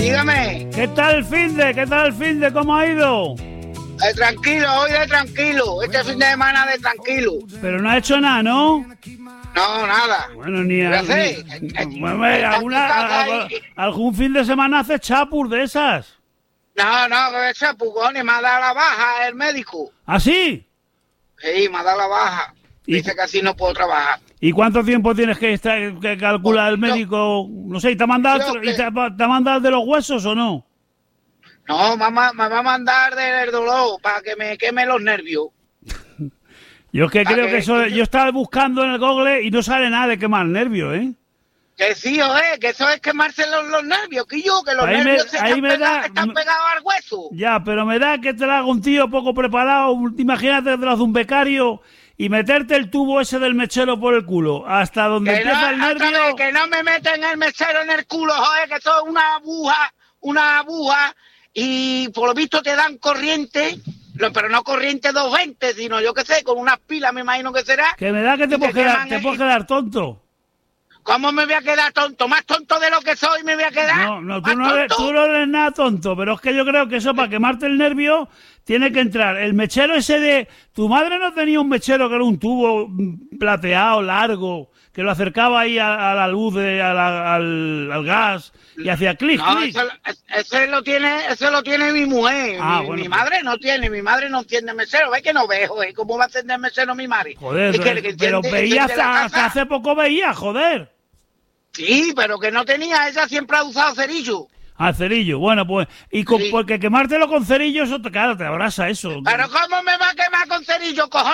Dígame. ¿Qué tal el finde? ¿Qué tal el finde? ¿Cómo ha ido? Tranquilo, hoy de tranquilo. Este fin de semana de tranquilo. Pero no ha hecho nada, ¿no? No, nada. Bueno, ni, ¿Qué hace? algún fin de semana hace chapur de esas. No, que ese pugones me ha dado la baja el médico. ¿Ah, sí? Sí, me ha dado la baja. Dice que así no puedo trabajar. ¿Y cuánto tiempo tienes que calcular el médico? No sé, ¿te ha mandado te ha mandado el de los huesos o no? No, me va a mandar del dolor para que me queme los nervios. Yo es que creo que eso... Yo estaba buscando en el Google y no sale nada de quemar nervios, ¿eh? Que sí, que eso es quemarse los nervios, que los nervios están pegados al hueso. Ya, pero me da que te lo haga un tío poco preparado. Imagínate que te lo hace un becario y meterte el tubo ese del mechero por el culo hasta donde empieza el nervio. Que no me meten el mechero en el culo, joder, que eso es una aguja, y por lo visto te dan corriente, pero no corriente 220, sino yo qué sé, con unas pilas me imagino que será. Que me da que te puedes quedar tonto. ¿Cómo me voy a quedar tonto? ¿Más tonto de lo que soy me voy a quedar? No, tú no eres nada tonto, pero es que yo creo que eso para quemarte el nervio tiene que entrar el mechero ese de... Tu madre no tenía un mechero que era un tubo plateado, largo, que lo acercaba ahí a la luz, al gas y hacía clic, clic. Ese lo tiene mi mujer. Mi madre no tiene, mechero. ¿Ves que no veo? ¿Cómo va a tener mechero mi madre? Joder, pero veía hasta hace poco veía, joder. Sí, pero que no tenía, ella siempre ha usado cerillo. Ah, cerillo, bueno, pues, porque quemártelo con cerillo, eso claro, te abrasa eso. Pero ¿cómo me va a quemar con cerillo, cojones?